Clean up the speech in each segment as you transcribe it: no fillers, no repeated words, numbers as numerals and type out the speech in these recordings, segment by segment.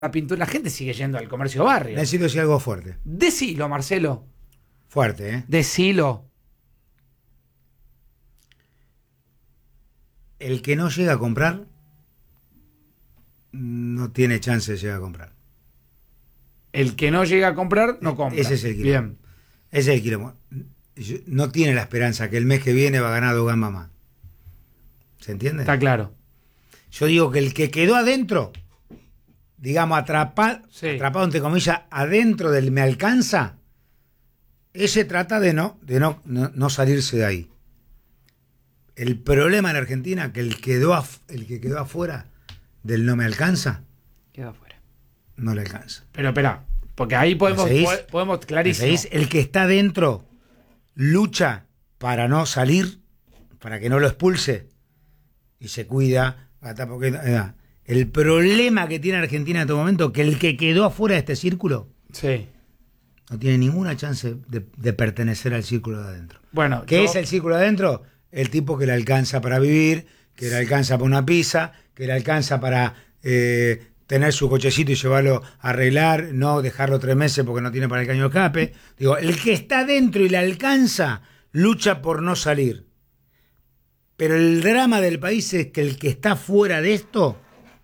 la pintura, la gente sigue yendo al comercio barrio. Necesito decir algo fuerte. Decilo, Marcelo. Fuerte, ¿eh? Decilo. El que no llega a comprar no tiene chance de llegar a comprar. El que no llega a comprar, no compra. Ese es el quilombo. Bien. Ese es el quilombo. No tiene la esperanza que el mes que viene va a ganar 2 gambas más. ¿Se entiende? Está claro. Yo digo que el que quedó adentro, digamos, atrapado entre comillas, adentro del me alcanza, ese trata de no salirse de ahí. El problema en Argentina, que el que quedó afuera del no me alcanza, Queda afuera. no le alcanza. Pero espera, porque ahí podemos clarísimo. El que está dentro lucha para no salir, para que no lo expulse, y se cuida. Porque, el problema que tiene Argentina en este momento, que el que quedó afuera de este círculo, Sí. no tiene ninguna chance de pertenecer al círculo de adentro. Bueno, ¿Qué es el círculo de adentro? El tipo que le alcanza para vivir, que le alcanza para una pizza, que le alcanza para tener su cochecito y llevarlo a arreglar, no dejarlo 3 meses porque no tiene para el caño de escape. Digo, el que está dentro y le alcanza, lucha por no salir. Pero el drama del país es que el que está fuera de esto,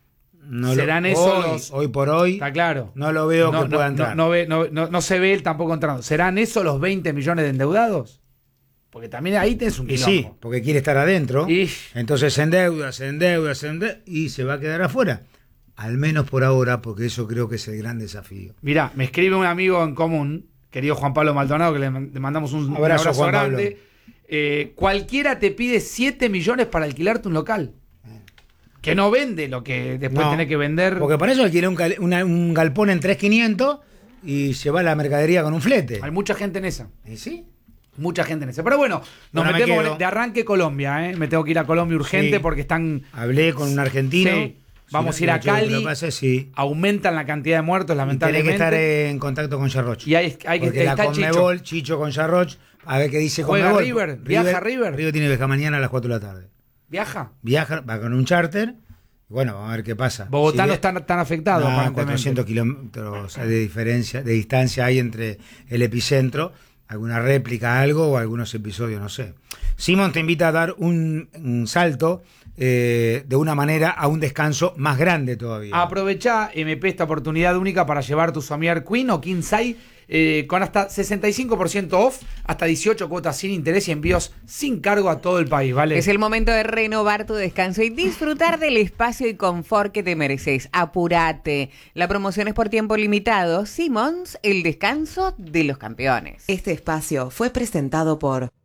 hoy por hoy, está claro. no lo veo que pueda entrar. No se ve él tampoco entrando. ¿Serán esos los 20 millones de endeudados? Porque también ahí tenés un quilombo. Sí, porque quiere estar adentro. Entonces se endeuda y se va a quedar afuera. Al menos por ahora, porque eso creo que es el gran desafío. Mirá, me escribe un amigo en común, querido Juan Pablo Maldonado, que le mandamos un abrazo Juan grande. Cualquiera te pide 7 millones para alquilarte un local. Que no vende lo que después tenés que vender. Porque para eso alquilé un galpón en 3.500 y se va la mercadería con un flete. Hay mucha gente en esa. ¿Y sí? Mucha gente en esa. Pero bueno, nos metemos de arranque Colombia. Me tengo que ir a Colombia urgente porque están... Hablé con un argentino. Sí. Vamos a ir a Cali. Aumentan la cantidad de muertos, lamentablemente. Tiene que estar en contacto con Yarroch. Y hay porque que la Conmebol, Chicho con Yarroch, a ver qué dice Conmebol. River. ¿Viaja River? River tiene que viajar mañana a las 4 de la tarde. ¿Viaja? Viaja, va con un charter. Bueno, vamos a ver qué pasa. Bogotá no está tan afectado. 400 kilómetros de diferencia, de distancia hay entre el epicentro. Alguna réplica, algo, o algunos episodios, no sé. Simón te invita a dar un salto de una manera a un descanso más grande todavía. Aprovechá, MP, esta oportunidad única para llevar tu somier Queen o King Size con hasta 65% off, hasta 18 cuotas sin interés y envíos sin cargo a todo el país, ¿vale? Es el momento de renovar tu descanso y disfrutar del espacio y confort que te mereces. Apúrate. La promoción es por tiempo limitado. Simons, el descanso de los campeones. Este espacio fue presentado por